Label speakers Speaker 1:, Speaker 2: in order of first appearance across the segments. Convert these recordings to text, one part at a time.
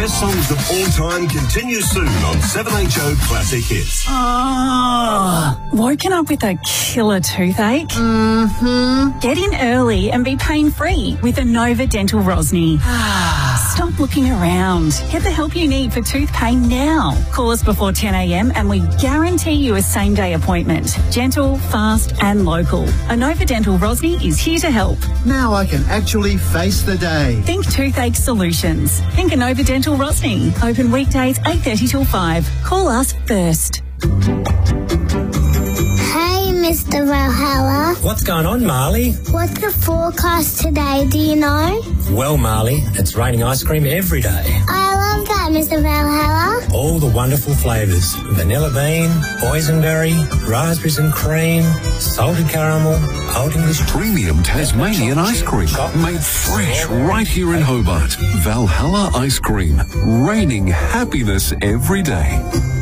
Speaker 1: best songs of all time continues soon on 7HO Classic Hits.
Speaker 2: Woken up with a killer toothache? Mm-hmm. Get in early and be pain-free with Inova Dental Rosny. Stop looking around. Get the help you need for tooth pain now. Call us before 10 a.m. and we guarantee you a same-day appointment. Gentle, fast and local. Inova Dental Rosny is here to help.
Speaker 3: Now I can actually face the day.
Speaker 2: Think toothache solutions. Think Inova Dental Rosny. Open weekdays 8:30 till 5. Call us first.
Speaker 4: Hey, Mr. Valhalla.
Speaker 5: What's going on, Marley?
Speaker 4: What's the forecast today, do you know?
Speaker 5: Well, Marley, it's raining ice cream every day.
Speaker 4: I love that, Mr. Valhalla.
Speaker 5: All the wonderful flavours. Vanilla bean, boysenberry, raspberries and cream, salted caramel, Old English...
Speaker 6: Premium Tasmanian ice cream. Made fresh right here in Hobart. Valhalla Ice Cream. Raining happiness every day.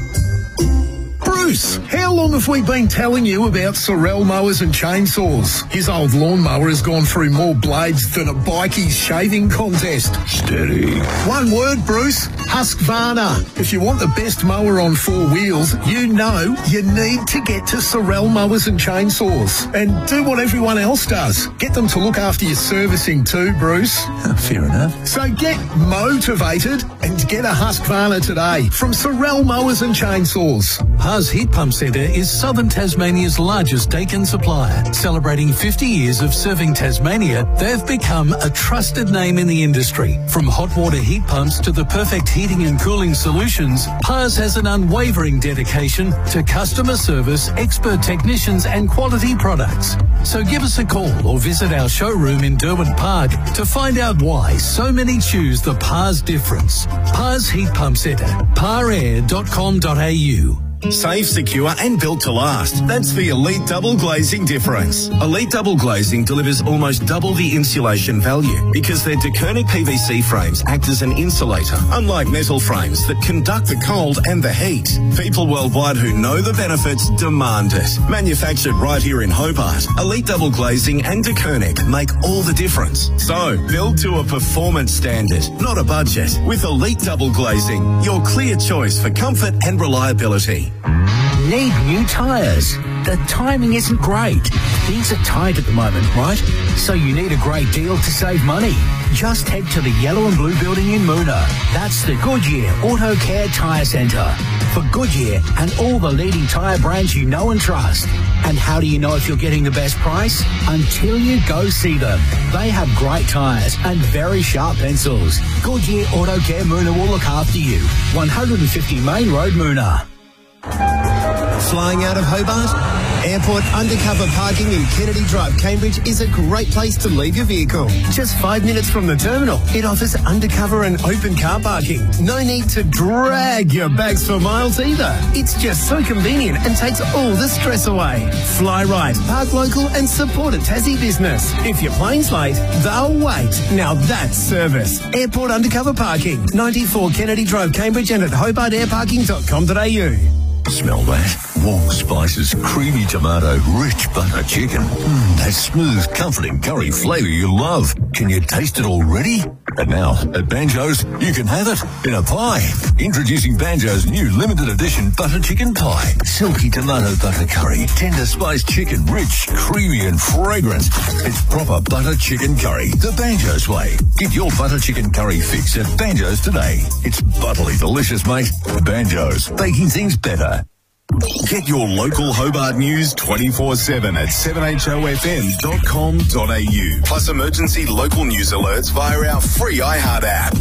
Speaker 7: Bruce, how long have we been telling you about Sorel mowers and chainsaws? His old lawnmower has gone through more blades than a bikie shaving contest.
Speaker 6: Steady.
Speaker 7: One word, Bruce. Husqvarna. If you want the best mower on four wheels, you know you need to get to Sorel mowers and chainsaws. And do what everyone else does. Get them to look after your servicing too, Bruce.
Speaker 6: Fair enough.
Speaker 7: So get motivated and get a Husqvarna today from Sorel mowers and chainsaws.
Speaker 8: Haas Heat Pump Centre is Southern Tasmania's largest Dakin supplier. Celebrating 50 years of serving Tasmania, they've become a trusted name in the industry. From hot water heat pumps to the perfect heating and cooling solutions, Haas has an unwavering dedication to customer service, expert technicians and quality products. So give us a call or visit our showroom in Derwent Park to find out why so many choose the Pars difference. Pars Heat Pump Centre, parair.com.au.
Speaker 1: Safe, secure and built to last. That's the Elite Double Glazing difference. Elite Double Glazing delivers almost double the insulation value because their DeKernick PVC frames act as an insulator, unlike metal frames that conduct the cold and the heat. People worldwide who know the benefits demand it. Manufactured right here in Hobart, Elite Double Glazing and DeKernick make all the difference. So, build to a performance standard, not a budget. With Elite Double Glazing, your clear choice for comfort and reliability.
Speaker 9: Need new tyres? The timing isn't great. Things are tight at the moment, right? So you need a great deal to save money. Just head to the Yellow and Blue building in Moona. That's the Goodyear Auto Care Tyre Centre. For Goodyear and all the leading tyre brands you know and trust. And how do you know if you're getting the best price? Until you go see them. They have great tyres and very sharp pencils. Goodyear Auto Care Moona will look after you. 150 Main Road, Moona.
Speaker 10: Flying out of Hobart? Airport undercover parking in Kennedy Drive, Cambridge is a great place to leave your vehicle. Just 5 minutes from the terminal. It offers undercover and open car parking. No need to drag your bags for miles either. It's just so convenient and takes all the stress away. Fly right, park local and support a Tassie business. If your plane's late, they'll wait. Now that's service. Airport undercover parking. 94 Kennedy Drive, Cambridge and at hobartairparking.com.au.
Speaker 6: Smell that? Warm spices, creamy tomato, rich butter chicken. That smooth, comforting curry flavour you love. Can you taste it already? And now, at Banjo's, you can have it in a pie. Introducing Banjo's new limited edition butter chicken pie. Silky tomato butter curry, tender spiced chicken, rich, creamy and fragrant. It's proper butter chicken curry, the Banjo's way. Get your butter chicken curry fix at Banjo's today. It's buttily delicious, mate. Banjo's, baking things better.
Speaker 1: Get your local Hobart news 24/7 at 7HOFM.com.au. Plus emergency local news alerts via our free iHeart app.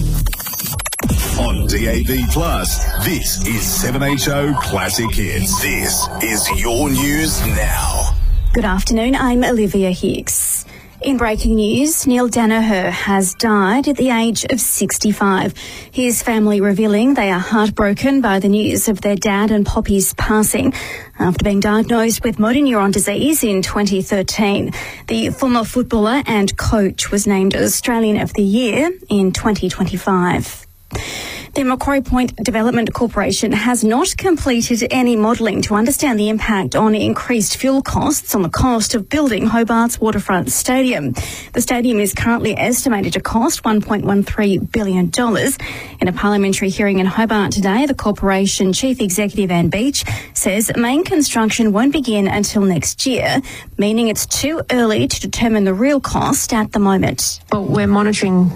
Speaker 1: On DAB+, this is 7HO Classic Hits. This is your news now.
Speaker 11: Good afternoon, I'm Olivia Hicks. In breaking news, Neil Danaher has died at the age of 65. His family revealing they are heartbroken by the news of their dad and Poppy's passing after being diagnosed with motor neuron disease in 2013. The former footballer and coach was named Australian of the Year in 2025. The Macquarie Point Development Corporation has not completed any modelling to understand the impact on increased fuel costs on the cost of building Hobart's waterfront stadium. The stadium is currently estimated to cost $1.13 billion. In a parliamentary hearing in Hobart today, the corporation chief executive Anne Beach says main construction won't begin until next year, meaning it's too early to determine the real cost at the moment.
Speaker 12: Well, we're monitoring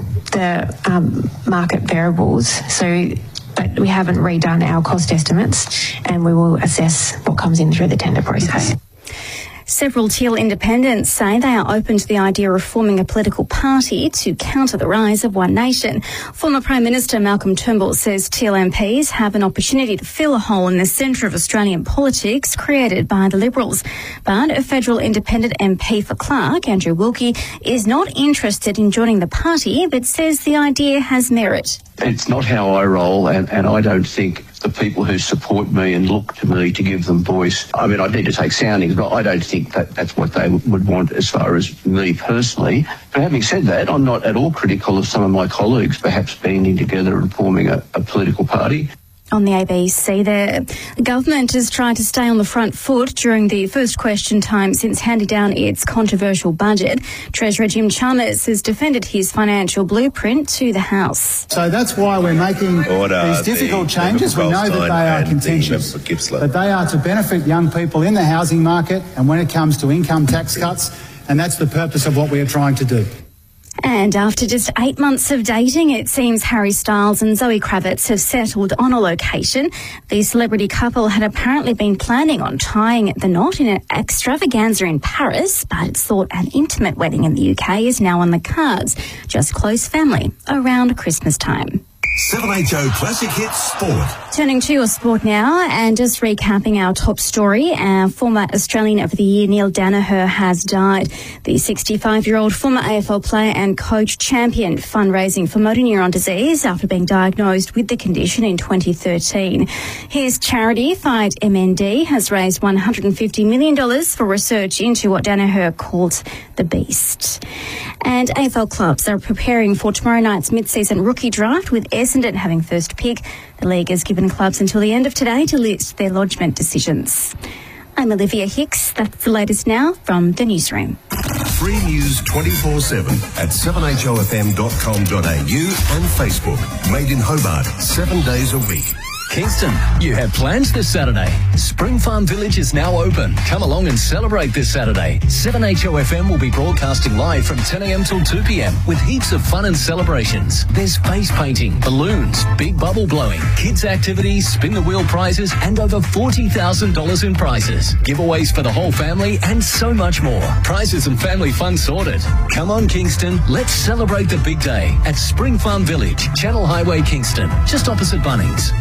Speaker 12: the market variables, but we haven't redone our cost estimates, and we will assess what comes in through the tender process.
Speaker 11: Several Teal independents say they are open to the idea of forming a political party to counter the rise of One Nation. Former Prime Minister Malcolm Turnbull says Teal MPs have an opportunity to fill a hole in the centre of Australian politics created by the Liberals. But a federal independent MP for Clark, Andrew Wilkie, is not interested in joining the party, but says the idea has merit.
Speaker 13: It's not how I roll, and I don't think the people who support me and look to me to give them voice, I mean, I need to take soundings, but I don't think that's what they would want as far as me personally. But having said that, I'm not at all critical of some of my colleagues perhaps banding together and forming a political party.
Speaker 11: On the ABC, the government has tried to stay on the front foot during the first question time since handing down its controversial budget. Treasurer Jim Chalmers has defended his financial blueprint to the House.
Speaker 3: So that's why we're making these difficult changes. We know that they are contentious, but they are to benefit young people in the housing market and when it comes to income tax cuts, and that's the purpose of what we are trying to do.
Speaker 11: And after just 8 months of dating, it seems Harry Styles and Zoe Kravitz have settled on a location. The celebrity couple had apparently been planning on tying the knot in an extravaganza in Paris, but it's thought an intimate wedding in the UK is now on the cards. Just close family around Christmas time.
Speaker 1: 7HO Classic Hits Sport.
Speaker 11: Turning to your sport now and just recapping our top story. Our former Australian of the Year, Neil Danaher, has died. The 65-year-old former AFL player and coach championed fundraising for motor neuron disease after being diagnosed with the condition in 2013. His charity, Fight MND, has raised $150 million for research into what Danaher called the beast. And AFL clubs are preparing for tomorrow night's mid-season rookie draft with Essendon having first pick. The league has given clubs until the end of today to list their lodgement decisions. I'm Olivia Hicks. That's the latest now from the newsroom.
Speaker 1: Free news 24/7 at 7hofm.com.au and Facebook. Made in Hobart, 7 days a week.
Speaker 9: Kingston, you have plans this Saturday. Spring Farm Village is now open. Come along and celebrate this Saturday. 7HOFM will be broadcasting live from 10 a.m. till 2 p.m. with heaps of fun and celebrations. There's face painting, balloons, big bubble blowing, kids activities, spin the wheel prizes, and over $40,000 in prizes. Giveaways for the whole family and so much more. Prizes and family fun sorted. Come on, Kingston. Let's celebrate the big day at Spring Farm Village, Channel Highway, Kingston, just opposite Bunnings.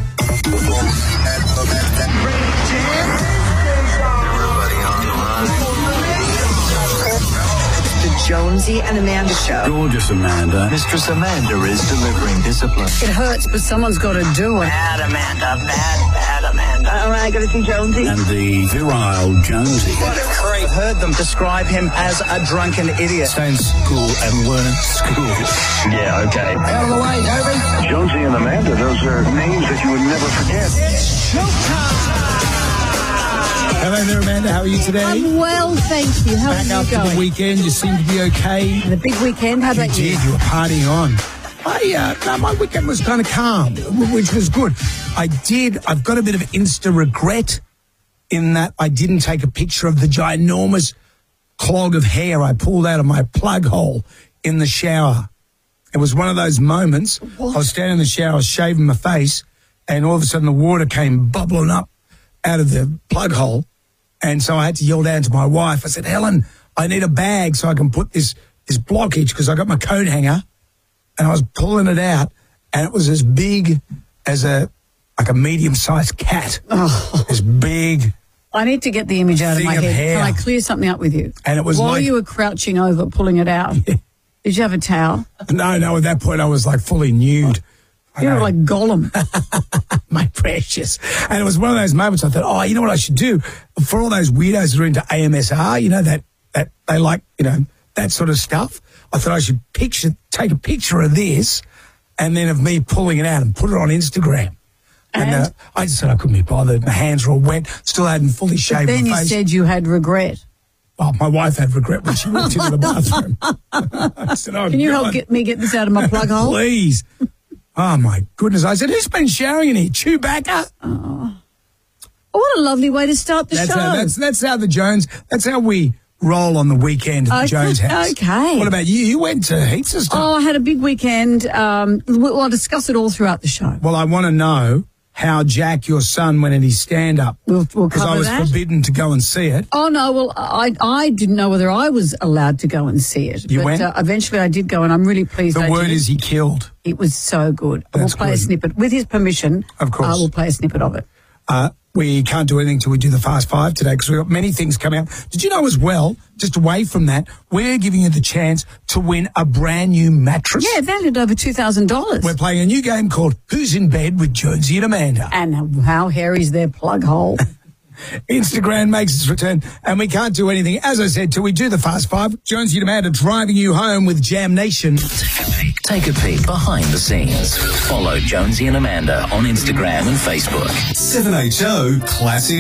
Speaker 14: The Jonesy and Amanda Show.
Speaker 15: Gorgeous Amanda. Mistress Amanda is delivering discipline.
Speaker 14: It hurts, but someone's got to do it. Bad Amanda. Bad Amanda. All right, got to see Jonesy.
Speaker 15: And the virile Jonesy.
Speaker 16: I've heard them describe him as a drunken idiot.
Speaker 15: Stay in school and learn school.
Speaker 16: Yeah, okay.
Speaker 14: Out of the way, Toby.
Speaker 13: Jonesy and Amanda, those are names that you would never forget.
Speaker 14: It's showtime.
Speaker 15: Hello there, Amanda. How are you today?
Speaker 14: I'm well, thank you. How are you
Speaker 15: after
Speaker 14: going?
Speaker 15: The weekend, you seem to be okay.
Speaker 14: The big weekend. How about you?
Speaker 15: You were partying on. My weekend was kind of calm, which was good. I've got a bit of Insta regret in that I didn't take a picture of the ginormous clog of hair I pulled out of my plug hole in the shower. It was one of those moments. What? I was standing in the shower, shaving my face, and all of a sudden the water came bubbling up out of the plug hole. And so I had to yell down to my wife. I said, Helen, I need a bag so I can put this blockage, because I got my coat hanger, and I was pulling it out, and it was as big as a medium-sized cat.
Speaker 14: Oh.
Speaker 15: It's big.
Speaker 14: I need to get the image out of my head.
Speaker 15: Hair.
Speaker 14: Can I clear something up with you?
Speaker 15: And it was
Speaker 14: while you were crouching over, pulling it out.
Speaker 15: Yeah.
Speaker 14: Did you have a towel?
Speaker 15: No, at that point I was like fully nude.
Speaker 14: You were like Gollum.
Speaker 15: My precious. And it was one of those moments I thought, you know what I should do? For all those weirdos that are into AMSR, you know, that they like, you know, that sort of stuff, I thought I should take a picture of this and then of me pulling it out and put it on Instagram. And I just said I couldn't be bothered. My hands were all wet, still hadn't fully shaved my face.
Speaker 17: Then you said you had regret.
Speaker 15: Oh, my wife had regret when she walked into the bathroom. I said,
Speaker 17: Can you help me get this out of my plug hole?
Speaker 15: Please. Oh, my goodness. I said, who's been showering in here? Chewbacca?
Speaker 17: Oh, what a lovely way to start the show.
Speaker 15: That's how that's how we roll on the weekend at the Jones house.
Speaker 17: Okay.
Speaker 15: What about you? You went to heaps of stuff.
Speaker 17: Oh, I had a big weekend. I'll discuss it all throughout the show.
Speaker 15: Well, I want to know how Jack, your son, went in his stand-up.
Speaker 17: We'll cover that.
Speaker 15: Because I was forbidden to go and see it.
Speaker 17: Oh, no, well, I didn't know whether I was allowed to go and see it.
Speaker 15: You went?
Speaker 17: Eventually I did go, and I'm really pleased
Speaker 15: The word is he killed.
Speaker 17: It was so good. We'll play a snippet. With his permission,
Speaker 15: of course.
Speaker 17: We'll play a snippet of it.
Speaker 15: We can't do anything till we do the Fast Five today because we've got many things coming up. Did you know as well, just away from that, we're giving you the chance to win a brand new mattress?
Speaker 17: Yeah, valued over $2,000.
Speaker 15: We're playing a new game called Who's in Bed with Jonesy and Amanda.
Speaker 17: And how hairy's their plug hole.
Speaker 15: Instagram makes its return, and we can't do anything, as I said, till we do the Fast Five. Jonesy and Amanda driving you home with Jam Nation.
Speaker 9: Take a peek behind the scenes. Follow Jonesy and Amanda on Instagram and Facebook.
Speaker 1: 7HO Classic